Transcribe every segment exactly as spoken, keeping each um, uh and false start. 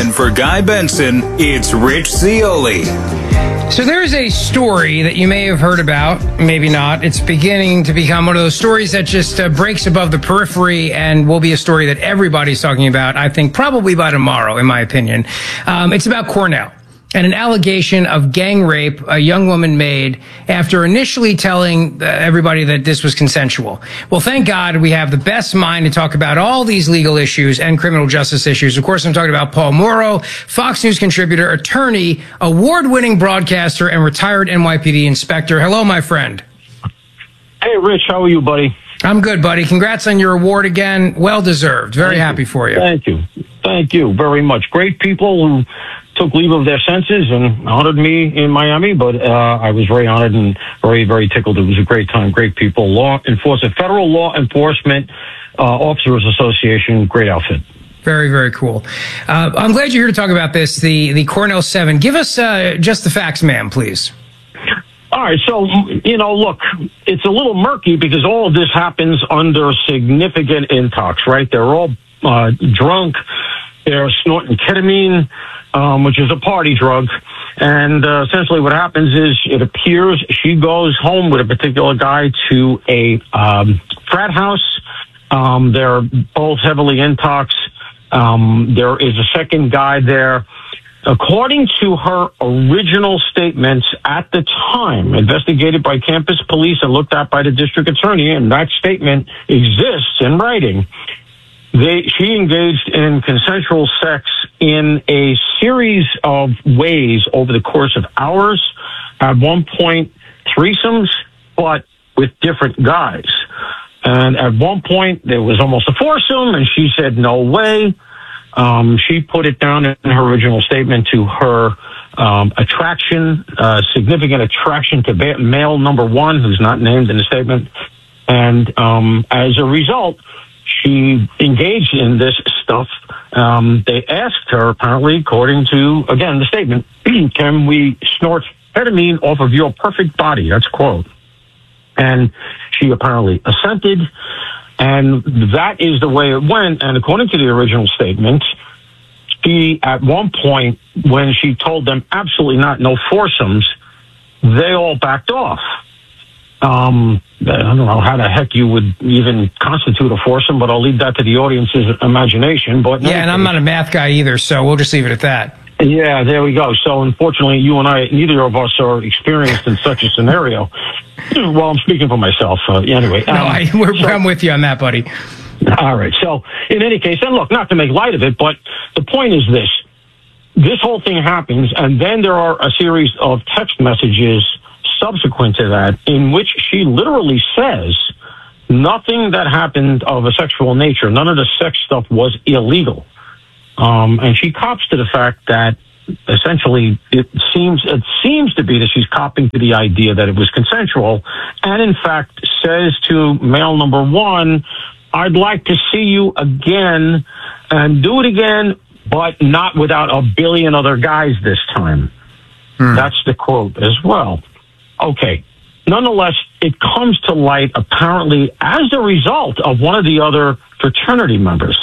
in for Guy Benson, it's Rich Zeoli. So there's a story that you may have heard about, maybe not. It's beginning to become one of those stories that just uh, breaks above the periphery and will be a story that everybody's talking about, I think, probably by tomorrow, in my opinion. Um, it's about Cornell and an allegation of gang rape a young woman made after initially telling uh, everybody that this was consensual. Well, thank God we have the best mind to talk about all these legal issues and criminal justice issues. Of course, I'm talking about Paul Mauro, Fox News contributor, attorney, award-winning broadcaster, and retired N Y P D inspector. Hello, my friend. Hey, Rich, how are you, buddy? I'm good, buddy. Congrats on your award again. Well-deserved. Very Thank happy you. for you. Thank you. Thank you very much. Great people who took leave of their senses and honored me in Miami, but uh, I was very honored and very, very tickled. It was a great time. Great people. Law enforcement, Federal Law Enforcement uh, Officers Association, great outfit. Very, very cool. Uh, I'm glad you're here to talk about this, the, the Cornell seven. Give us uh, just the facts, ma'am, please. All right, so, you know, look, it's a little murky because all of this happens under significant intox, right? They're all uh, drunk. They're snorting ketamine, um, which is a party drug. And uh, essentially what happens is it appears she goes home with a particular guy to a um, frat house. Um, they're both heavily intox. Um, there is a second guy there. According to her original statements at the time, investigated by campus police and looked at by the district attorney, and that statement exists in writing, they, she engaged in consensual sex in a series of ways over the course of hours. At one point, threesomes, but with different guys. And at one point, there was almost a foursome, and she said, no way. Um, she put it down in her original statement to her um, attraction, uh, significant attraction to ba- male number one, who's not named in the statement. And um, as a result, she engaged in this stuff. Um, they asked her, apparently, according to, again, the statement, can we snort ketamine off of your perfect body? That's a quote. And she apparently assented. And that is the way it went. And according to the original statement, she, at one point, when she told them absolutely not, no foursomes, they all backed off. Um, I don't know how the heck you would even constitute a foursome, but I'll leave that to the audience's imagination. But yeah, and I'm not a math guy either, so we'll just leave it at that. Yeah, there we go. So unfortunately, you and I, neither of us are experienced in such a scenario. Well, I'm speaking for myself. Uh, anyway. No, um, I, we're, so, I'm with you on that, buddy. All right. So in any case, and look, not to make light of it, but the point is this. This whole thing happens, and then there are a series of text messages subsequent to that in which she literally says nothing that happened of a sexual nature, none of the sex stuff was illegal. Um, and she cops to the fact that essentially it seems it seems to be that she's copping to the idea that it was consensual, and in fact says to male number one, I'd like to see you again and do it again, but not without a billion other guys this time. Hmm. That's the quote as well. Okay. Nonetheless, it comes to light apparently as a result of one of the other fraternity members.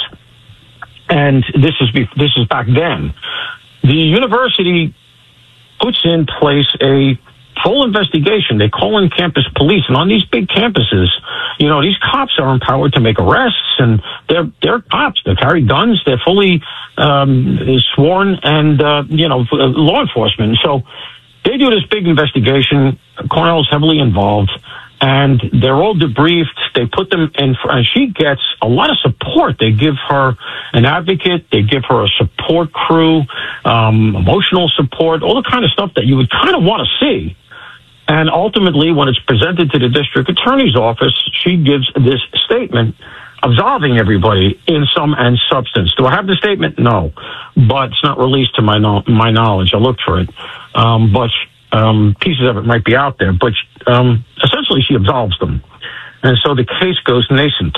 And this is this is back then. The university puts in place a full investigation. They call in campus police, and on these big campuses, you know, these cops are empowered to make arrests, and they're they're cops. They carry guns. They're fully um, sworn, and uh, you know, law enforcement. So they do this big investigation. Cornell's heavily involved. And they're all debriefed. They put them in, and she gets a lot of support. They give her an advocate. They give her a support crew, um, emotional support, all the kind of stuff that you would kind of want to see. And ultimately, when it's presented to the district attorney's office, she gives this statement absolving everybody in sum and substance. Do I have the statement? No. But it's not released to my, no- my knowledge. I looked for it. Um, but Um, pieces of it might be out there, but um, essentially she absolves them. And so the case goes nascent.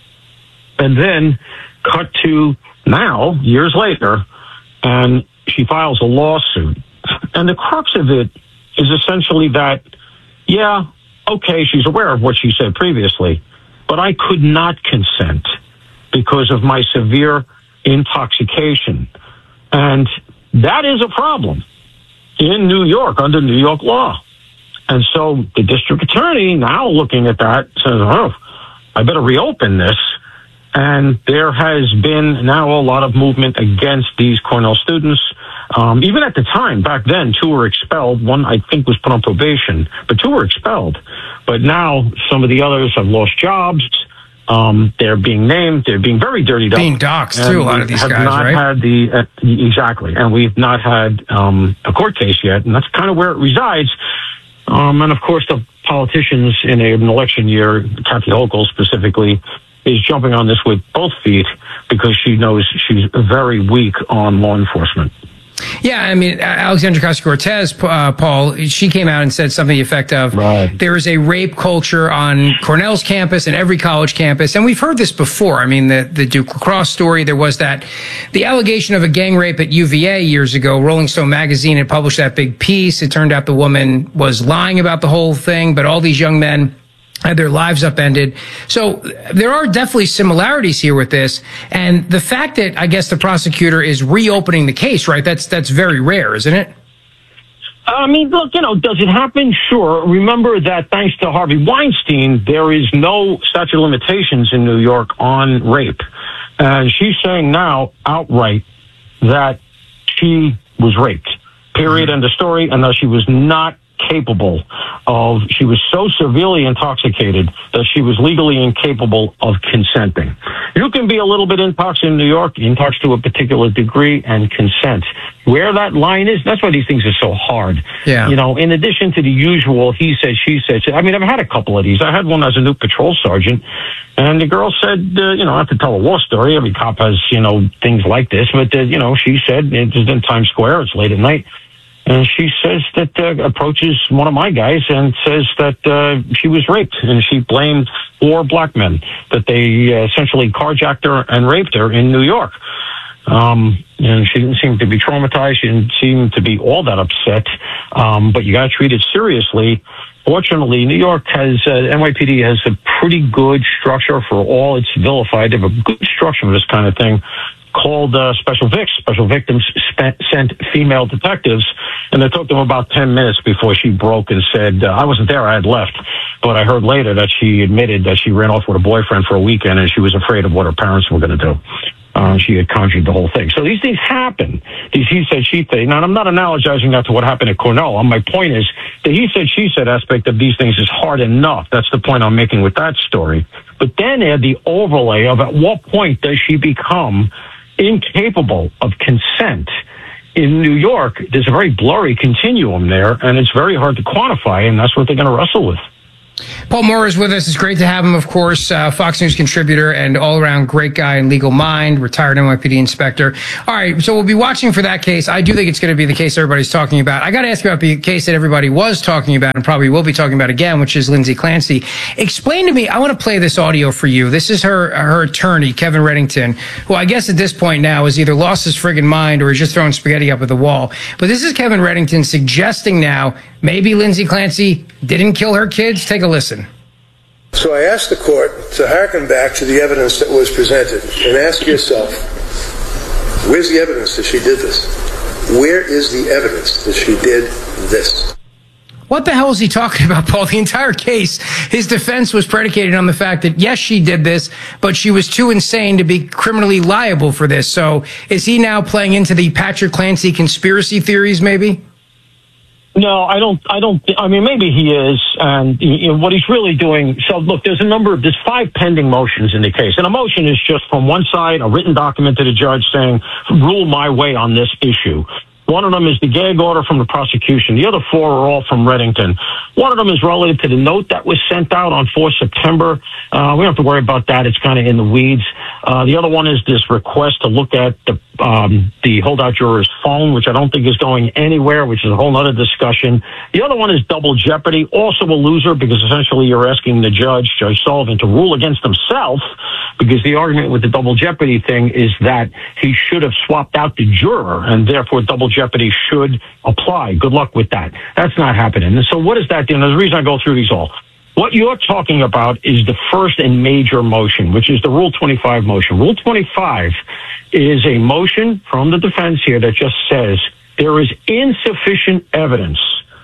And then cut to now, years later, and she files a lawsuit. And the crux of it is essentially that, yeah, okay, she's aware of what she said previously, but I could not consent because of my severe intoxication. And that is a problem in New York under New York law. And so the district attorney now looking at that says, oh, I better reopen this. And there has been now a lot of movement against these Cornell students. Um, even at the time, back then, two were expelled. One, I think, was put on probation, but two were expelled. But now some of the others have lost jobs. Um, they're being named. They're being very dirtied up. Being doxxed, too, a lot of these have guys, not right? Had the, uh, exactly. And we've not had um, a court case yet, and that's kind of where it resides. Um, and, of course, the politicians in a, an election year, Kathy Hochul specifically, is jumping on this with both feet because she knows she's very weak on law enforcement. Yeah, I mean, Alexandra Ocasio-Cortez, uh, Paul, she came out and said something to the effect of, right. There is a rape culture on Cornell's campus and every college campus. And we've heard this before. I mean, the, the Duke lacrosse story, there was that, the allegation of a gang rape at U V A years ago. Rolling Stone magazine had published that big piece. It turned out the woman was lying about the whole thing, but all these young men had their lives upended. So there are definitely similarities here with this. And the fact that I guess the prosecutor is reopening the case, right? That's that's very rare, isn't it? I mean, look, you know, does it happen? Sure. Remember that thanks to Harvey Weinstein, there is no statute of limitations in New York on rape. And she's saying now outright that she was raped. Period. End of story. And that she was not capable of, she was so severely intoxicated that she was legally incapable of consenting. You can be a little bit intox in New York, intox to a particular degree, and consent. Where that line is, that's why these things are so hard. Yeah. You know, in addition to the usual he said, she said, I mean, I've had a couple of these. I had one as a new patrol sergeant, and the girl said, uh, you know, I have to tell a war story. Every cop has, you know, things like this, but, uh, you know, she said, it's in Times Square, it's late at night. And she says that, uh, approaches one of my guys and says that uh, she was raped, and she blamed four black men, that they uh, essentially carjacked her and raped her in New York. Um, and she didn't seem to be traumatized. She didn't seem to be all that upset. Um, but you got to treat it seriously. Fortunately, New York has, uh, N Y P D has a pretty good structure for all it's vilified. They have a good structure for this kind of thing, called uh, Special Vics, Special Victims spent, sent female detectives, and it took them about ten minutes before she broke and said, uh, I wasn't there, I had left. But I heard later that she admitted that she ran off with a boyfriend for a weekend and she was afraid of what her parents were going to do. Uh, she had conjured the whole thing. So these things happen. These he said, she said. Now, I'm not analogizing that to what happened at Cornell. My point is the he said, she said aspect of these things is hard enough. That's the point I'm making with that story. But then add the overlay of at what point does she become incapable of consent. In New York, there's a very blurry continuum there, and it's very hard to quantify, and that's what they're going to wrestle with. Paul Moore is with us. It's great to have him, of course, uh, Fox News contributor and all-around great guy in legal mind, retired N Y P D inspector. All right, so we'll be watching for that case. I do think it's going to be the case everybody's talking about. I got to ask you about the case that everybody was talking about and probably will be talking about again, which is Lindsay Clancy. Explain to me, I want to play this audio for you. This is her her attorney, Kevin Reddington, who I guess at this point now has either lost his friggin' mind or is just throwing spaghetti up at the wall. But this is Kevin Reddington suggesting now maybe Lindsay Clancy didn't kill her kids. Take a listen. So I asked the court to hearken back to the evidence that was presented and ask yourself, where's the evidence that she did this? Where is the evidence that she did this? What the hell is he talking about, Paul? The entire case, his defense was predicated on the fact that, yes, she did this, but she was too insane to be criminally liable for this. So is he now playing into the Patrick Clancy conspiracy theories, maybe? No, I don't, I don't, I mean, maybe he is, and you know, what he's really doing, so look, there's a number of, there's five pending motions in the case, and a motion is just from one side, a written document to the judge saying, rule my way on this issue. One of them is the gag order from the prosecution. The other four are all from Reddington. One of them is relative to the note that was sent out on the fourth of September. Uh, we don't have to worry about that. It's kind of in the weeds. Uh, the other one is this request to look at the um, the holdout juror's phone, which I don't think is going anywhere, which is a whole other discussion. The other one is double jeopardy, also a loser, because essentially you're asking the judge, Judge Sullivan, to rule against himself, because the argument with the double jeopardy thing is that he should have swapped out the juror, and therefore double jeopardy should apply. Good luck with that. That's not happening. And so what is that? You know, the reason I go through these all, What you're talking about is the first and major motion, which is the Rule twenty-five motion. Rule twenty-five is a motion from the defense here that just says there is insufficient evidence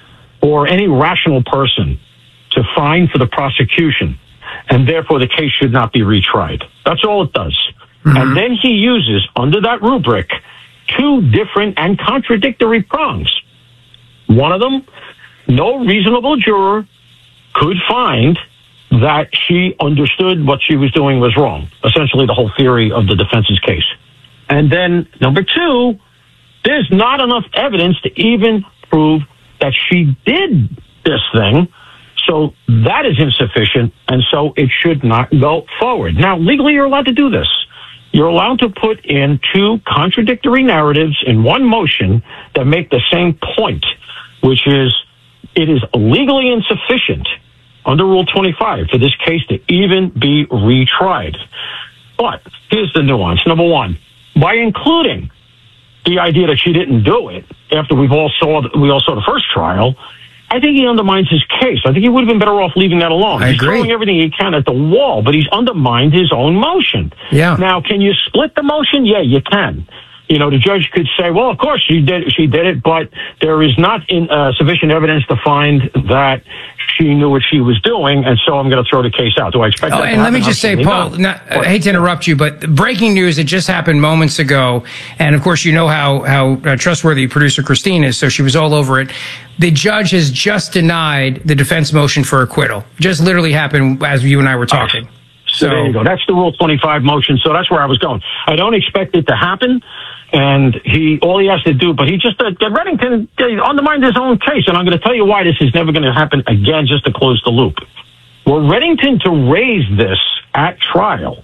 for any rational person to find for the prosecution, and therefore the case should not be retried. That's all it does. Mm-hmm. And then he uses, under that rubric, two different and contradictory prongs. One of them, no reasonable juror could find that she understood what she was doing was wrong. Essentially the whole theory of the defense's case. And then number two, there's not enough evidence to even prove that she did this thing. So that is insufficient, and so it should not go forward. Now, legally, you're allowed to do this. You're allowed to put in two contradictory narratives in one motion that make the same point, which is it is legally insufficient under Rule twenty-five for this case to even be retried. But here's the nuance. Number one, by including the idea that she didn't do it after we've all saw we all saw the first trial, I think he undermines his case. I think he would have been better off leaving that alone. I he's agree. throwing everything he can at the wall, but he's undermined his own motion. Yeah. Now, can you split the motion? Yeah, you can. You know, the judge could say, well, of course she did, she did it, but there is not in, uh, sufficient evidence to find that she knew what she was doing, and so I'm going to throw the case out. Do I expect oh, that to and let me happen? just say, Paul, Not. not, I hate to interrupt you, but breaking news, it just happened moments ago, and of course you know how, how uh, trustworthy producer Christine is, so she was all over it. The judge has just denied the defense motion for acquittal. Just literally happened as you and I were talking. Right. So, so there you go. That's the Rule twenty-five motion, so that's where I was going. I don't expect it to happen. And he, all he has to do, but he just, uh, Reddington uh, undermined his own case. And I'm going to tell you why this is never going to happen again, just to close the loop. Were Reddington to raise this at trial,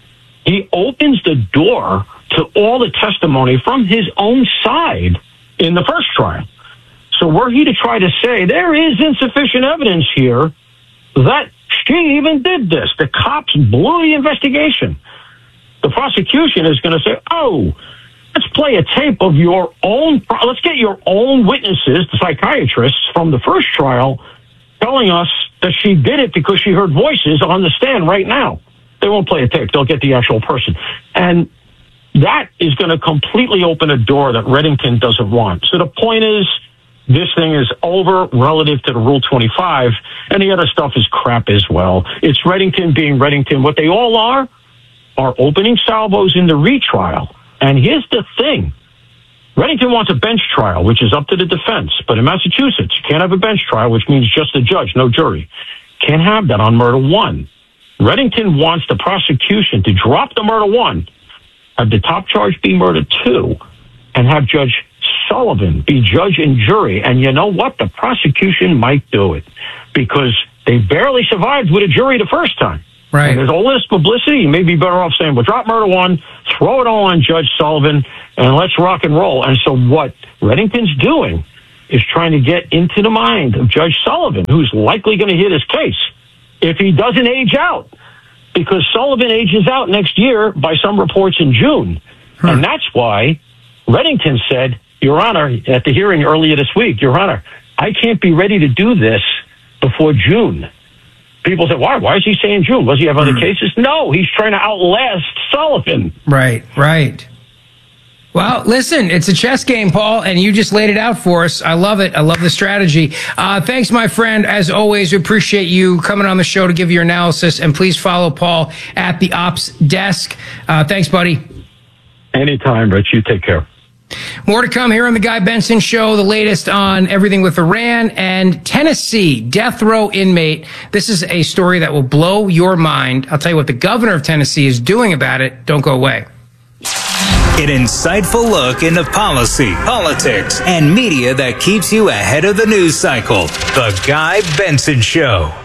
he opens the door to all the testimony from his own side in the first trial. So were he to try to say there is insufficient evidence here that she even did this, the cops blew the investigation, the prosecution is going to say, oh, let's play a tape of your own, let's get your own witnesses, the psychiatrists from the first trial, telling us that she did it because she heard voices on the stand right now. They won't play a tape. They'll get the actual person. And that is going to completely open a door that Reddington doesn't want. So the point is, this thing is over relative to the Rule twenty-five, and the other stuff is crap as well. It's Reddington being Reddington. What they all are, are opening salvos in the retrial. And here's the thing. Reddington wants a bench trial, which is up to the defense. But in Massachusetts, you can't have a bench trial, which means just a judge, no jury. Can't have that on murder one. Reddington wants the prosecution to drop the murder one, have the top charge be murder two, and have Judge Sullivan be judge and jury. And you know what? The prosecution might do it because they barely survived with a jury the first time. Right. And there's all this publicity. You may be better off saying, well, drop murder one, throw it all on Judge Sullivan, and let's rock and roll. And so what Reddington's doing is trying to get into the mind of Judge Sullivan, who's likely going to hit his case if he doesn't age out, because Sullivan ages out next year by some reports in June. Hmm. And that's why Reddington said, Your Honor, at the hearing earlier this week, Your Honor, I can't be ready to do this before June. People say, why? Why is he saying June? Does he have other mm. cases? No, he's trying to outlast Sullivan. Right, right. Well, listen, it's a chess game, Paul, and you just laid it out for us. I love it. I love the strategy. Uh, thanks, my friend. As always, we appreciate you coming on the show to give your analysis, and please follow Paul at the Ops Desk. Uh, thanks, buddy. Anytime, Rich. You take care. More to come here on the Guy Benson Show, the latest on everything with Iran and Tennessee, death row inmate. This is a story that will blow your mind. I'll tell you what the governor of Tennessee is doing about it. Don't go away. An insightful look into policy, politics, and media that keeps you ahead of the news cycle. The Guy Benson Show.